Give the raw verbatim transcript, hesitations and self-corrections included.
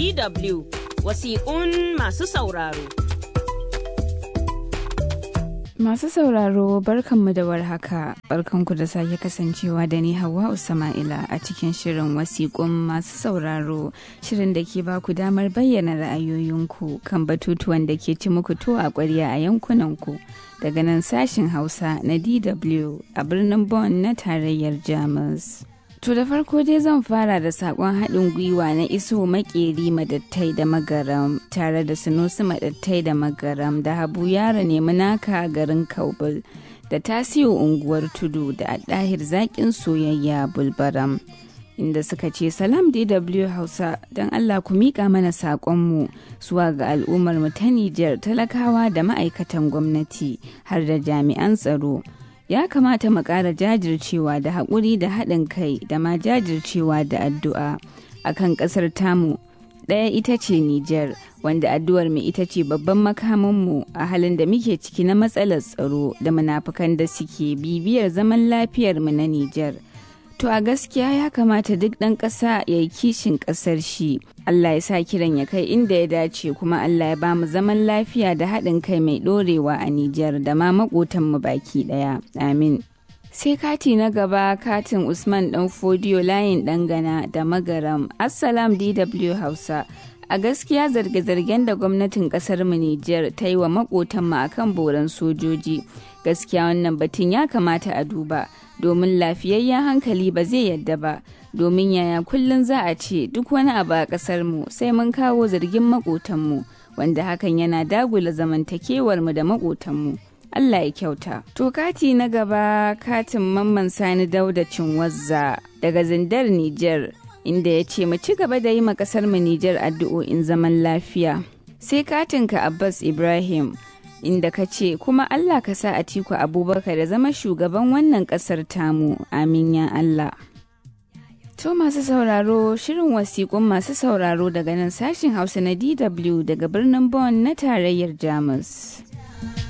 D W wasiƙun masu sauraro. Masu sauraro barkanmu da warhaka, barkanku da sake kasancewa da ni Hauwa Usama'ila a cikin shirin wasiƙun masu sauraro, shirin da ke ba ku damar bayyana ra'ayoyinku kan batutuwan da ke ci muku to a ƙwarya a yankunanku daga nan sashin Hausa na D W a birnin Bonn na tarayyar Jamus. To da farko dai zan fara da sakon haɗin gwiwa na Iso Makeri Madattai da Magaram tare da Sunusi Madattai da Magaram da Habu Yaro Nemi Naka garin Kaubul da Tasiu Unguwar Tudu da Ɗahir Zaƙin Soyayya Bulbaram, inda suka ce salam D W Hausa, don Allah ku miƙa mana saƙonmu zuwa ga al'ummar mu ta Nijar, talakawa da ma'aikatan gwamnati har da jami'an tsaro. Ya kamata mu ƙara jajircewa da haƙuri da haɗin kai da ma jajircewa da addu'a a kan ƙasar tamu. Ɗaya ita ce Nijar, wanda addu'ar mu ita ce babban makaminmu a halin da muke ciki na matsalar tsaro da munafukan da suke bibiyar zaman lafiyar mu na Nijar. To a gaskiya ya kamata duk ɗan ƙasa ya yi kishin ƙasar shi. Allah ya sa kiran ya kai inda ya dace, kuma Allah ya ba mu zaman lafiya da haɗin kai mai ɗorewa a Nijar da ma maƙotanmu baki ɗaya. Amin. Sai kati na gaba, katin Usman ɗan Fodiyo layin ɗangana da Magaram. Assalam D W Hausa. A gaskiya zarge-zargen da gwamnatin ƙasar mu Nijar ta yi wa maƙotanmu akan boran sojoji, gaskiya wannan batun ya kamata a duba. Domin lafiyayyen hankali ba zai yadda ba, domin yaya kullum za a ce duk wani abu a ƙasar mu sai mun kawo zargin maƙotanmu, wanda hakan yana dagula zamantakewar mu da maƙotanmu. Allah ya kyauta. To kati na gaba, katin Mamman Sani Dauda Cinwazza daga Zindar Nijar, inda ya ce mu ci gaba da yi ma ƙasar mu Nijar addu'o'in zaman lafiya. Sai katinka Abbas Ibrahim, inda ka ce kuma Allah ka sa Atiku Abubakar da zama shugaban wannan ƙasar tamu, amin ya Allah. To masu sauraro, shirin wasiƙun masu sauraro daga nan sashin Hausa na D W daga birnin Bonn na tarayyar Jamus.